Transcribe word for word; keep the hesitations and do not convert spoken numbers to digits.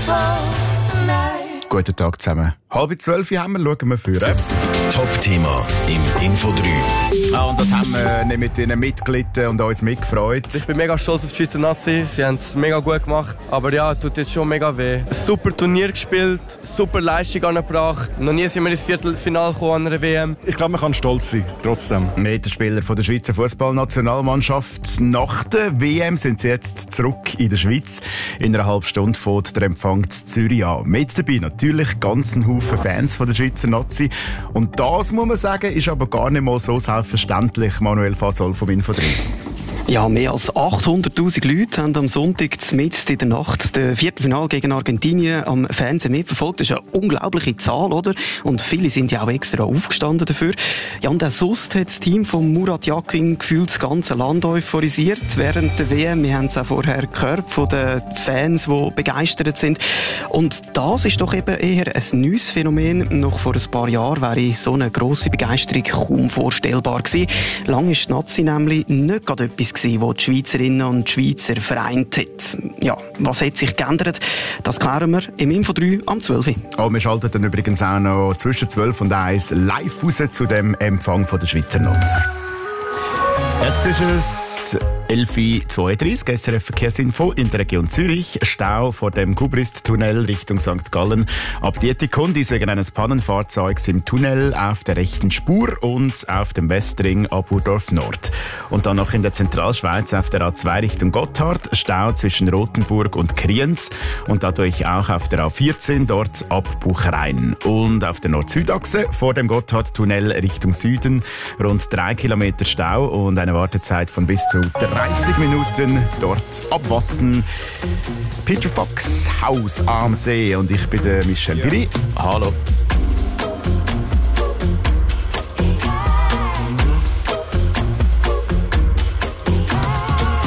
Guten Tag zusammen. Halb zwölf haben wir, schauen wir führen. Top-Thema im Info drei. Ah, und das haben wir nicht mit ihnen mitgelitten und uns mitgefreut. Ich bin mega stolz auf die Schweizer Nazi. Sie haben es mega gut gemacht. Aber ja, tut jetzt schon mega weh. Ein super Turnier gespielt, super Leistung angebracht. Noch nie sind wir ins Viertelfinale gekommen an einer W M. Ich glaube, man kann stolz sein, trotzdem. Mit den Spielern von der Schweizer Fußballnationalmannschaft. Nach der W M sind sie jetzt zurück in der Schweiz. In einer halben Stunde fängt der Empfang in Zürich an. Mit dabei natürlich ganz ein Haufen Fans von der Schweizer Nazi. Und das, muss man sagen, ist aber gar nicht mal so selbstverständlich. Manuel Fasol vom Info drei. Ja, mehr als achthunderttausend Leute haben am Sonntag mitten in der Nacht das Viertelfinale gegen Argentinien am Fernsehen mitverfolgt. Das ist eine unglaubliche Zahl, oder? Und viele sind ja auch extra aufgestanden dafür. Ja, und auch sonst hat das Team von Murat Yakin gefühlt das ganze Land euphorisiert während der W M. Wir haben es auch vorher gehört von den Fans, die begeistert sind. Und das ist doch eben eher ein neues Phänomen. Noch vor ein paar Jahren wäre so eine grosse Begeisterung kaum vorstellbar gewesen. Lange ist die Nazi nämlich nicht gerade etwas gewesen, wo die Schweizerinnen und die Schweizer vereint hat. Ja, was hat sich geändert? Das klären wir im Info drei am zwölf. Oh, wir schalten dann übrigens auch noch zwischen zwölf und eins live raus zu dem Empfang von der Schweizer Nazi. Es ist es elf Uhr zweiunddreißig, S R F Verkehrsinfo in der Region Zürich. Stau vor dem Kubrist-Tunnel Richtung Sankt Gallen. Ab Dietikundis wegen eines Pannenfahrzeugs im Tunnel auf der rechten Spur und auf dem Westring ab Urdorf Nord. Und dann noch in der Zentralschweiz auf der A zwei Richtung Gotthard. Stau zwischen Rothenburg und Kriens und dadurch auch auf der A vierzehn dort ab Bucherein. Und auf der Nord-Süd-Achse vor dem Gotthard-Tunnel Richtung Süden rund drei Kilometer Stau und eine Wartezeit von bis zu dreißig Minuten dort ab Wassen. Peter Fox, Haus am See, und ich bin der Michel Billy. Hallo.